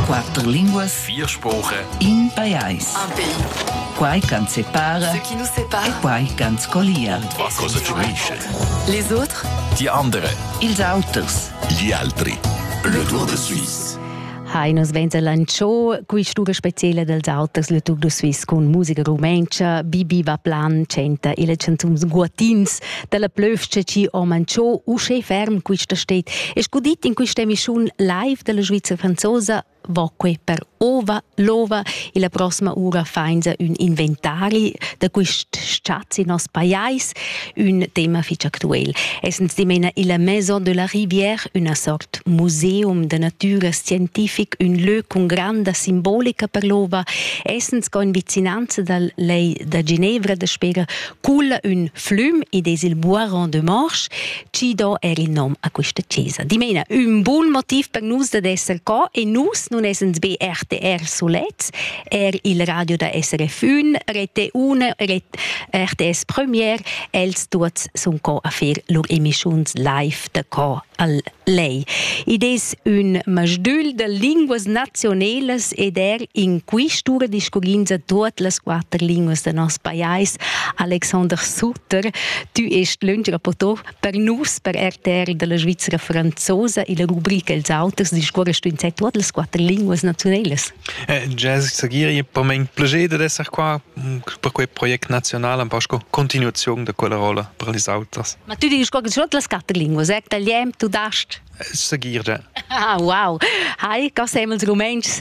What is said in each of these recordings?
Quattro linguas, 4 Sprachen, in pajais. Un pays. Quai can separa, Ce qui nous sépare. e quai can scolia. was cosa ci unisce. Les autres. Die anderen. Ils auters. Gli altri. Le Tour de Suisse. Hai nos venza lanciò qui stura speciale dels auters le Tour de Suisse con musica rumencha, Bibi va plan centa e le canzons guatins della plövsce ci o manciò usce ferm quista stet. E scudit in questa emissione live della Svizra franzosa voque per ova lova e la prossima ora fainza un inventari da quist schatz in nos pajais, un tema fitch actuel. Essens di mena la Maison de la Rivière, una sort museum de natura scientific, un lö con grande simbolica per l'ova. Essens co in vicinanza dal lei da Ginevra da spera culla un flum ed es il Boiron de Morche, ci do il nom a questa chiesa. Di mena un buon motiv per nus da esser co e nus non essens be RTR Solets, il radio da SRF1, Rete 1, RTS Première, els tuots sun co a fer lor emissions live da co al lei. Id es un masdül de linguas nationales ed in quistura discurinza tuot las 4 linguas de nos pajais. Alexander Sutter, tu est lunch rapporteur per nus per RTR de la Svizra franzosa e la rubrica Els auters discorres tu in tuot las 4 linguas nationales. Jazz Sagiri, per me un piacere di essere qua per quel progetto nazionale, un po' continuazione di quella rola per gli auters. Ma tu discorres tuot las 4 linguas, tagliem tu dast. Sagir già. Ah, wow! Hai, ca semels rumensch,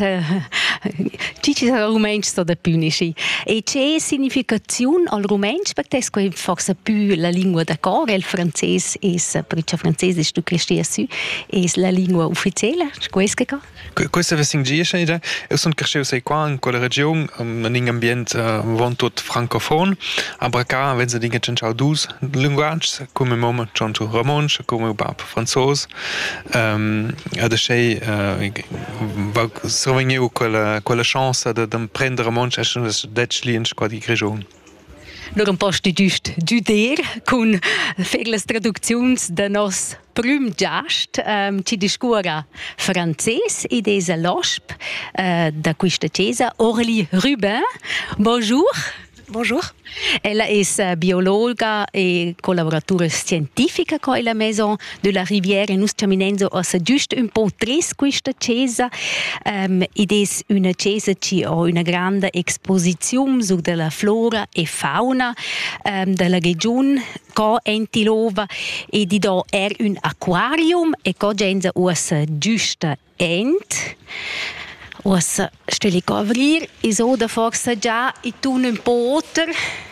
cici sarà rumensch sto da punisci. E c'è significazione al rumensch, perché è forse più la lingua da cor, il francese, per il francese è tu cresci su, è la lingua ufficiale, questo che? Questo è Singisce, io sono cresciuto qua in quella regione, in un ambiente tutto francofono, ma qua, wenn si dicono c'è due linguaggi, come mamma c'è romansch, come papa francese. Adesso sovvenio quella chance di prendere monche e declin qua di regione. Nur un posto giusto giuder con per le traduzioni da nos prim gast ci discura francese ed es l'osp da questa chiesa Aurélie Rubin. Bonjour. Bonjour. Ella è biologa e collaboratrice scientifica con la Maison de la Rivière e noi camminando a giusto un po' tris questa chiesa ed è una chiesa che ha una grande esposizione sulla flora e fauna della regione co Entilova e di do un aquarium e co genza usa giusta ent. Was stelle ich abrir, ich so da forse già I tun un po' otter.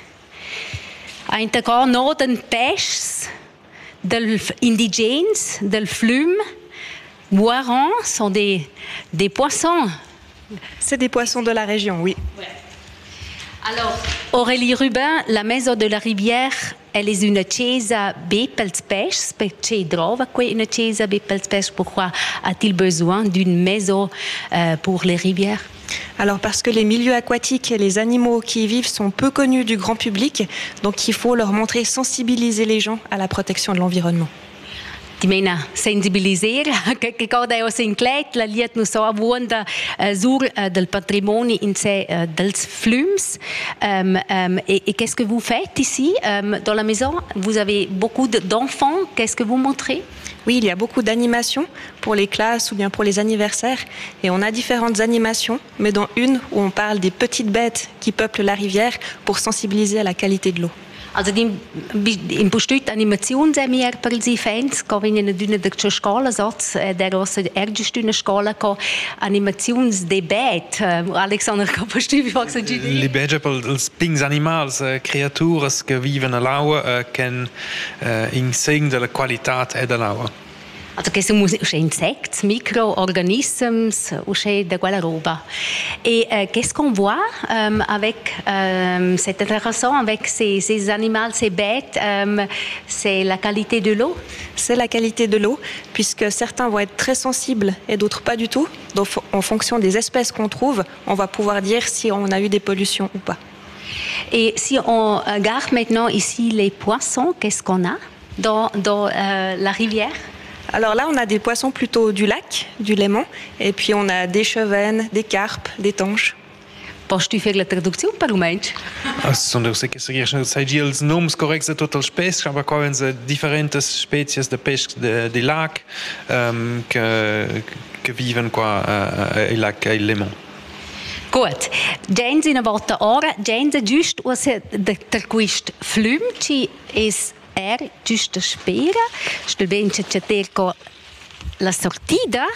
Ein Tag no den pêches del indigènes del flum Boiron sont des poissons. C'est des poissons de la région, oui. Ouais. Alors, Aurélie Rubin, la Maison de la Rivière, elle est une chiesa bepels pêches, perché trova qui une chiesa bepels pêches. Pourquoi a-t-il besoin d'une maison pour les rivières? Alors parce que les milieux aquatiques et les animaux qui y vivent sont peu connus du grand public, donc il faut leur montrer, sensibiliser les gens à la protection de l'environnement. Ti mena sensibiliser che cosa è inclet la liet nu so avunda sur del patrimonio in sé dels flums et qu'est-ce que vous faites ici dans la maison? Vous avez beaucoup d'enfants, qu'est-ce que vous montrez? Oui, il y a beaucoup d'animations pour les classes ou bien pour les anniversaires et on a différentes animations, mais dont une où on parle des petites bêtes qui peuplent la rivière pour sensibiliser à la qualité de l'eau. Also in postut animationsemier per i fans, co vengono d'una de che scola sots der os ergest una scola co animazions de bet Alexander co postut fox Li bege per els pings animals creatures che viven a l'aua ken in segn de la qualitat e de l'aua. Also che sono insectes, micro-organismes, de quella roba. Et qu'est-ce qu'on voit avec c'est intéressant avec ces animaux, ces bêtes, c'est la qualité de l'eau. C'est la qualité de l'eau, puisque certains vont être très sensibles et d'autres pas du tout. Donc en fonction des espèces qu'on trouve, on va pouvoir dire si on a eu des pollutions ou pas. Et si on regarde maintenant ici les poissons, qu'est-ce qu'on a dans la rivière? Alors là, on a des poissons plutôt du lac, du Léman, et puis on a des chevennes, des carpes, des tanches. Podes tu faire la traduzione per romensch? Sono eu sei che sai els noms corrects de tots els pescs, aber quan se diferentes species de pescs de lac que viven qua ai lac ai Léman. Gut, gens in a volta ora, gens giust der quist flüm ci es giusta spera, stel ben c'è terco la sortida.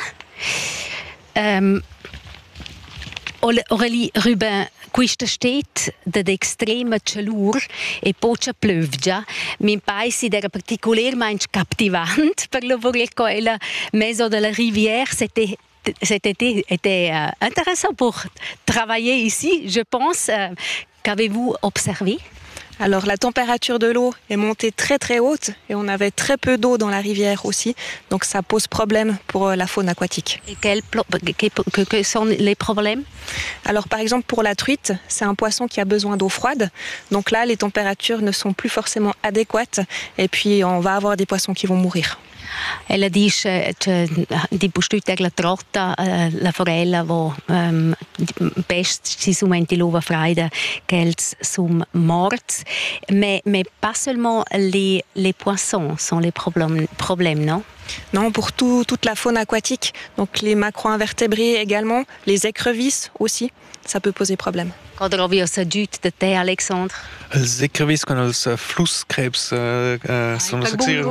Orali Ruben, questa stet d'extrema calur e poca plövgia, min paesi era particolarmente captivant per lavorare con la mezzo della rivière, c'était intéressant pour travailler ici, je pense. Qu'avez-vous observé? Alors la température de l'eau est montée très très haute et on avait très peu d'eau dans la rivière aussi, donc ça pose problème pour la faune aquatique. Et quels sont les problèmes? Alors par exemple pour la truite, c'est un poisson qui a besoin d'eau froide, donc là les températures ne sont plus forcément adéquates et puis on va avoir des poissons qui vont mourir. Ella dice di postute la trotta la forella vo pest si sumenti l'ova fraida qu'elles sont mortes mais pas seulement les poissons sont les problèmes non? Non, pour toute la faune aquatique, donc les macro-invertébrés également, les écrevisses aussi, ça peut poser problème. Quand on revient à de te Alexandre? Els écrevisses con els flusskrebs sono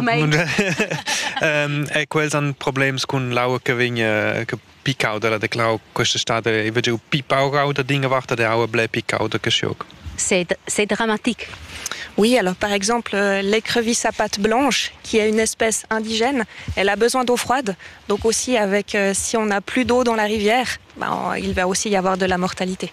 e quels han problems con l'aua che vegna che picau della de clau questa stade e vedo pipau da dinge warta de aua ble picau da cascioc. C'est dramatique. Oui, alors par exemple, l'écrevisse à pattes blanches, qui est une espèce indigène, elle a besoin d'eau froide. Donc aussi, avec si on n'a plus d'eau dans la rivière, il va aussi y avoir de la mortalité.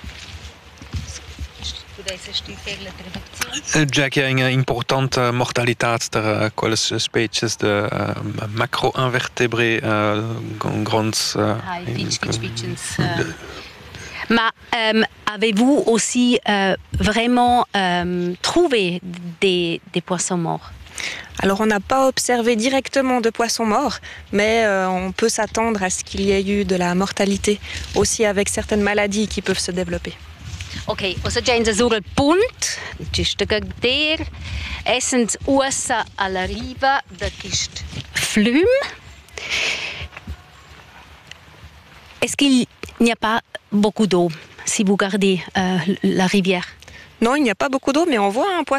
Già che è importante mortalità per quelle specie de macro-invertébrés grands. Mais avez-vous aussi vraiment trouvé des poissons morts? Alors on n'a pas observé directement de poissons morts, mais on peut s'attendre à ce qu'il y ait eu de la mortalité, aussi avec certaines maladies qui peuvent se développer. Ok, ossa gens sur il punt, c'è der, essent ussa alla riva da quist flum. Est-ce qu'il n'y a pas beaucoup d'eau si vous regardez la rivière? Non, il n'y a pas beaucoup d'eau, mais on voit un poisson